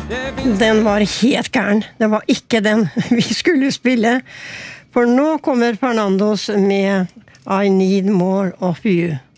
Den var helt gæren. Det var ikke den vi skulle spille. For nå kommer Fernandos med I Need More of You.